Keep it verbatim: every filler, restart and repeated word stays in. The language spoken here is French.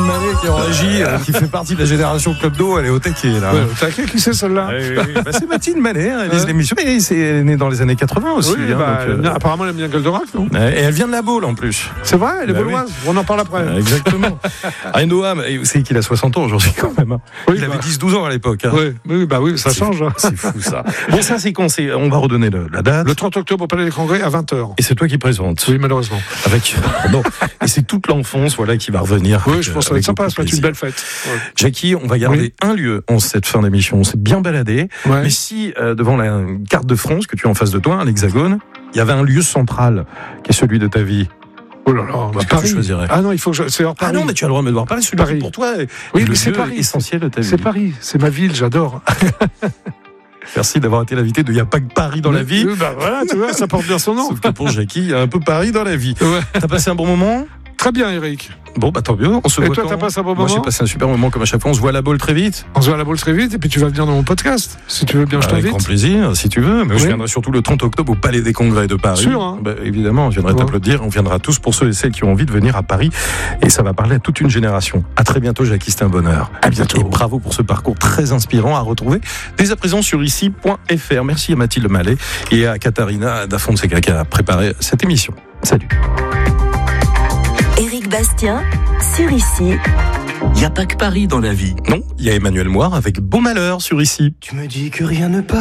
Mallet qui est en régie, euh, qui fait partie de la génération Club d'eau, elle est au taquet là. Ouais, t'as qui qui c'est celle-là? Oui, oui, oui. Bah, c'est Mathilde Mallet, elle réalise l'émission, mais c'est, elle est née dans les années quatre-vingts aussi. Oui, hein, bah, donc, euh... apparemment elle aime bien Goldorak, non? Et elle vient de la Baule en plus. C'est vrai, elle est bah, bauloise. Oui. On en parle après. Euh, exactement. Noam, vous savez qu'il a soixante ans aujourd'hui quand même. Hein. Oui, il bah. avait dix douze ans à l'époque. Hein. Oui, oui, bah oui, ça c'est change. Hein. C'est fou ça. Bon, ça c'est quand c'est... On va redonner le, la date. Le trente octobre au Palais des Congrès à vingt heures. Et c'est toi qui présente. Oui, malheureusement. Avec... Bon. Et c'est toute l'enfance voilà, qui va revenir. Oui, avec, je pense que ça va être sympa, ça va être une belle fête. Ouais. Jackie, on va garder oui. un lieu en cette fin d'émission. On s'est bien baladé. Ouais. Mais si, euh, devant la carte de France que tu as en face de toi, l'Hexagone, il y avait un lieu central qui est celui de ta vie. Oh là là, bah Paris. Ah non, il faut que je... c'est hors Paris. Ah non, mais tu as le droit de me devoir parler. Celui Paris. Pour toi, oui, mais c'est Paris. Essentiel de ta vie. C'est Paris, c'est ma ville, j'adore. Merci d'avoir été l'invité de Il n'y a pas que Paris dans la vie. Oui, bah voilà, tu vois, ça porte bien son nom. Sauf que pour Jackie, il y a un peu Paris dans la vie. Ouais. T'as passé un bon moment ? Très bien, Eric. Bon, bah tant mieux. On se et voit toi, quand t'as passé un bon Moi, moment ? j'ai passé un super moment comme à chaque fois. On se voit à la Baule très vite. On se voit à la Baule très vite et puis tu vas venir dans mon podcast. Si tu veux bien, je Avec t'invite. Avec grand plaisir, si tu veux. Mais oui. Je viendrai surtout le trente octobre au Palais des Congrès de Paris. Sûr, hein. Bah, évidemment, je viendrai ouais. t'applaudir. On viendra tous pour ceux et celles qui ont envie de venir à Paris. Et ça va parler à toute une génération. À très bientôt, Jackie. C'était un bonheur. À bientôt. Et bravo pour ce parcours très inspirant à retrouver dès à présent sur ici point f r. Merci à Mathilde Mallet et à Katharina da Fonseca qui a préparé cette émission. Salut. Éric Bastien, sur Ici. Il n'y a pas que Paris dans la vie. Non, il y a Emmanuel Moire avec Beau Malheur sur Ici. Tu me dis que rien ne passe.